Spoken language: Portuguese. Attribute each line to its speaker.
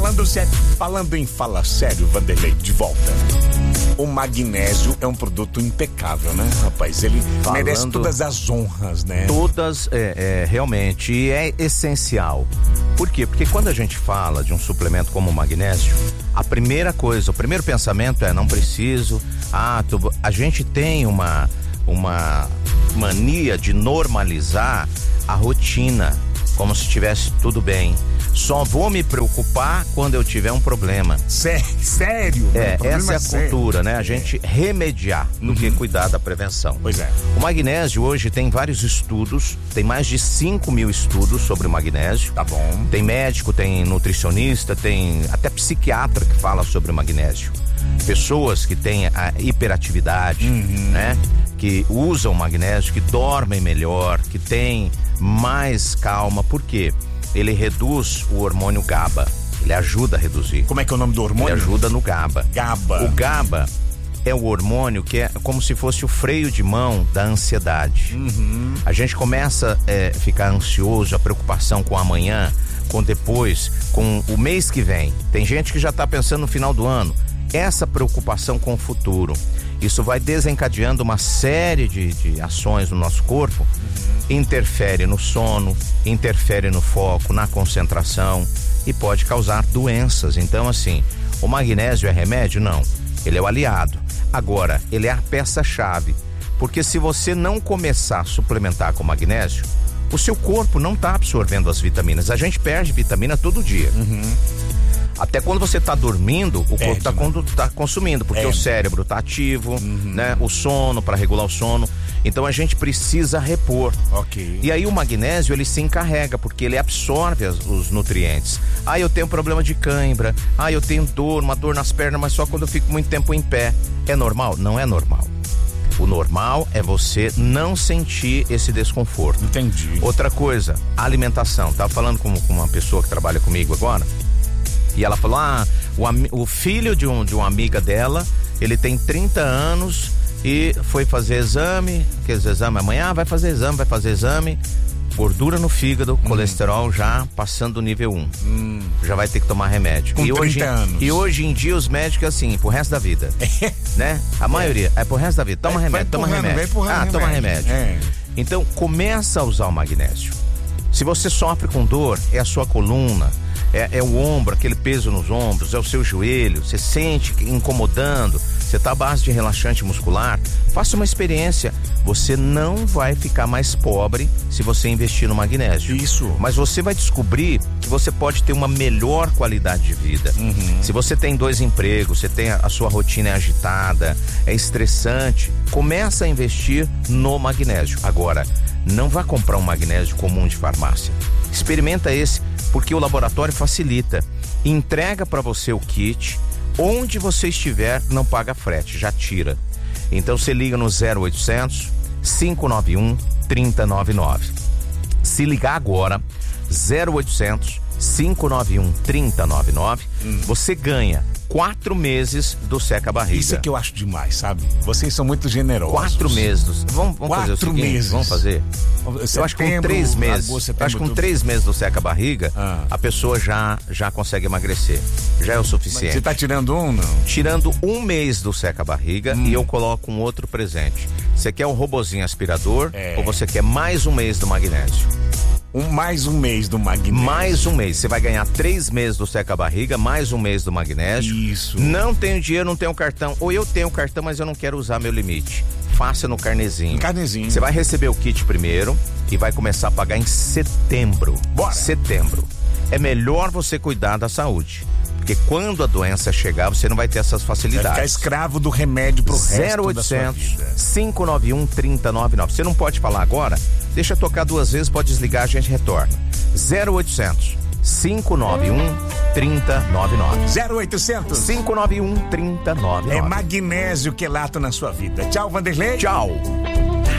Speaker 1: Falando em fala sério, Vanderlei, de volta. O magnésio é um produto impecável, né, rapaz? Ele merece todas as honras, né?
Speaker 2: Todas, realmente, e é essencial. Por quê? Porque quando a gente fala de um suplemento como o magnésio, a primeira coisa, o primeiro pensamento é: não preciso. A gente tem uma mania de normalizar a rotina, como se tivesse tudo bem. Só vou me preocupar quando eu tiver um problema.
Speaker 1: Sério?
Speaker 2: Essa é a cultura, né? A gente remediar do que cuidar da prevenção.
Speaker 1: Pois é.
Speaker 2: O magnésio hoje tem vários estudos, tem mais de 5.000 estudos sobre o magnésio.
Speaker 1: Tá bom.
Speaker 2: Tem médico, tem nutricionista, tem até psiquiatra que fala sobre o magnésio. Pessoas que têm a hiperatividade, né? Que usam o magnésio, que dormem melhor, que têm mais calma. Por quê? Ele reduz o hormônio GABA. Ele ajuda a reduzir.
Speaker 1: Como é que é o nome do hormônio?
Speaker 2: Ele ajuda no GABA.
Speaker 1: GABA.
Speaker 2: O GABA é o hormônio que é como se fosse o freio de mão da ansiedade. A gente começa a ficar ansioso, a preocupação com amanhã, com depois, com o mês que vem. Tem gente que já está pensando no final do ano. Essa preocupação com o futuro, isso vai desencadeando uma série de ações no nosso corpo. Interfere no sono, interfere no foco, na concentração e pode causar doenças. Então, assim, o magnésio é remédio? Não, ele é o aliado. Agora, ele é a peça-chave, porque se você não começar a suplementar com magnésio, o seu corpo não está absorvendo as vitaminas. A gente perde vitamina todo dia. Até quando você está dormindo, o corpo está consumindo, porque o cérebro está ativo, né? O sono, para regular o sono. Então a gente precisa repor.
Speaker 1: Ok.
Speaker 2: E aí o magnésio, ele se encarrega, porque ele absorve os nutrientes. Eu tenho problema de cãibra. Eu tenho uma dor nas pernas, mas só quando eu fico muito tempo em pé. É normal? Não é normal. O normal é você não sentir esse desconforto.
Speaker 1: Entendi.
Speaker 2: Outra coisa, alimentação. Tava falando com uma pessoa que trabalha comigo agora. E ela falou, o filho de uma amiga dela, ele tem 30 anos e foi fazer exame, aqueles exames amanhã, vai fazer exame, gordura no fígado, colesterol já passando do nível 1. Já vai ter que tomar remédio.
Speaker 1: Com 30 anos.
Speaker 2: E hoje em dia os médicos assim, pro resto da vida, né? A maioria é pro resto da vida, toma remédio. Toma remédio. Então começa a usar o magnésio. Se você sofre com dor, é a sua coluna, é o ombro, aquele peso nos ombros, é o seu joelho, você sente incomodando, você está à base de relaxante muscular, faça uma experiência. Você não vai ficar mais pobre se você investir no magnésio.
Speaker 1: Isso.
Speaker 2: Mas você vai descobrir que você pode ter uma melhor qualidade de vida. Se você tem 2 empregos, você tem a sua rotina agitada, é estressante, começa a investir no magnésio. Agora, não vá comprar um magnésio comum de farmácia. Experimenta esse, porque o laboratório facilita. Entrega para você o kit, onde você estiver, não paga frete, já tira. Então você liga no 0800 591 3099. Se ligar agora, 0800 591 3099, você ganha 4 meses do seca-barriga.
Speaker 1: Isso é que eu acho demais, sabe? Vocês são muito generosos.
Speaker 2: 4 meses. Vamos fazer o seguinte,
Speaker 1: meses.
Speaker 2: Vamos fazer? Eu acho que com 3 meses.
Speaker 1: Acho
Speaker 2: que com 3 meses do seca-barriga, a pessoa já consegue emagrecer. Já é o suficiente.
Speaker 1: Mas você tá tirando um, não?
Speaker 2: Tirando 1 mês do seca-barriga e eu coloco um outro presente. Você quer um robozinho aspirador ou você quer mais 1 mês do magnésio?
Speaker 1: Mais um mês do magnésio.
Speaker 2: Mais 1 mês. Você vai ganhar 3 meses do seca-barriga, mais 1 mês do magnésio.
Speaker 1: Isso.
Speaker 2: Não tenho dinheiro, não tenho cartão. Ou eu tenho cartão, mas eu não quero usar meu limite. Faça no carnezinho.
Speaker 1: Carnezinho.
Speaker 2: Você vai receber o kit primeiro e vai começar a pagar em setembro.
Speaker 1: Bora.
Speaker 2: Setembro. É melhor você cuidar da saúde. Porque quando a doença chegar, você não vai ter essas facilidades.
Speaker 1: Vai ficar escravo do remédio pro resto da sua vida.
Speaker 2: 591 3099. Você não pode falar agora? Deixa tocar 2 vezes, pode desligar, a gente retorna. 0800 591 3099.
Speaker 1: 0800
Speaker 2: 591 3099.
Speaker 1: É magnésio quelato na sua vida. Tchau, Vanderlei.
Speaker 2: Tchau.